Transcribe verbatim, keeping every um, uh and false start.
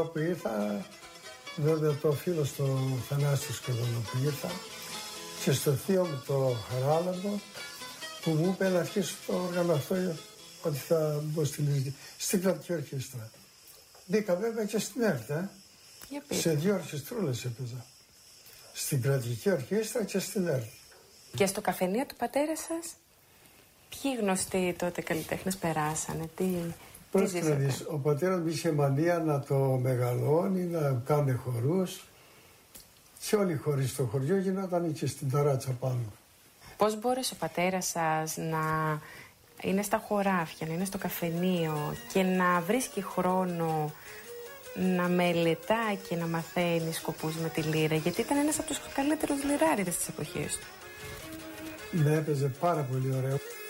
εδώ που ήρθα, βέβαια το οφείλω στο Θανάσιο Σκοδονό που ήρθα και στο θείο μου το Χαράλαμπο που μου είπε να αρχίσω το όργανο αυτό ότι θα μπω στην, στην κρατική ορχήστρα. Μπήκα βέβαια και στην ΕΡΤ, ε. Σε δύο ορχιστρούλες έπαιζα. Στην κρατική ορχήστρα και στην ΕΡΤ. Και στο καφενείο του πατέρα σας, ποιοι γνωστοί τότε καλλιτέχνες περάσανε, τι, τι ζήσατε? Ο πατέρας μου είχε μανία να το μεγαλώνει, να κάνει χορούς. Και όλοι οι χοροί στο χωριό γινόταν και στην ταράτσα πάνω. Πώς μπόρεσε ο πατέρας σας να είναι στα χωράφια, να είναι στο καφενείο και να βρίσκει χρόνο να μελετά και να μαθαίνει σκοπούς με τη λύρα, γιατί ήταν ένας από τους καλύτερους λυράριδες της εποχής του? Ναι, έπαιζε πάρα πολύ ωραίο.